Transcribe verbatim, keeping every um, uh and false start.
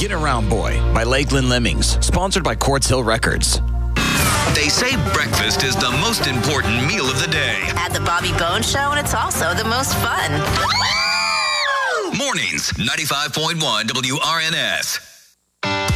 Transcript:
Get Around Boy by Lakeland Lemmings, sponsored by Quartz Hill Records. They say breakfast is the most important meal of the day. At the Bobby Bones Show, and it's also the most fun. Mornings, ninety-five point one W R N S.